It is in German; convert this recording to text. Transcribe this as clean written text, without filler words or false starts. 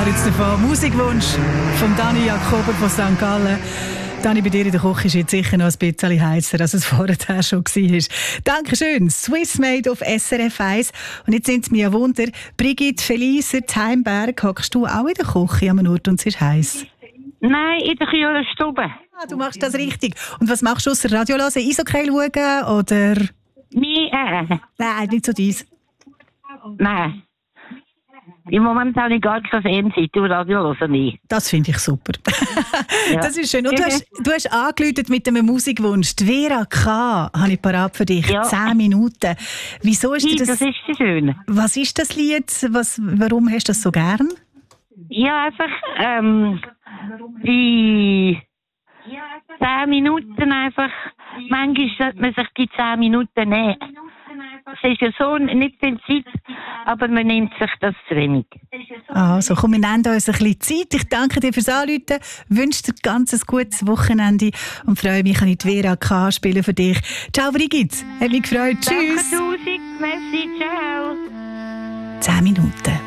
zwar jetzt davon Musikwunsch von Dani Jakober von St. Gallen. Dani, bei dir in der Küche ist jetzt sicher noch ein bisschen heißer, als es vorher schon war. Dankeschön. Swiss Made auf SRF 1. Und jetzt sind es mir ein Wunder. Brigitte Feliser, Heimberg, hockst du auch in der Küche am Ort und es ist heiß? Nein, in der Kühlstube. Ah, du machst das richtig. Und was machst du ausser Radio hören? Eishockey schauen oder? Nein, nicht so dies. Nein. Im Moment habe ich gar keine Fernsehen, du Radio hören nicht. Das finde ich super. Ja. Das ist schön. Und du hast angerufen mit einem Musikwunsch. Die Vera K. habe ich parat für dich. Ja. 10 Minuten. Wieso ist dir Das ist so schön. Was ist das Lied? Warum hast du das so gern? Ja, einfach die 10 Minuten einfach. Manchmal sollte man sich die 10 Minuten nehmen. Es ist ja so nicht viel Zeit, aber man nimmt sich das zu wenig. Also, komm, wir nehmen uns ein bisschen Zeit. Ich danke dir fürs Anrufen, wünsche dir ganz ein gutes Wochenende und freue mich, kann ich die Vera K. spielen für dich. Ciao, Brigitte. Hat mich gefreut. Tschüss. Danke, 1000. Merci, ciao. 10 Minuten.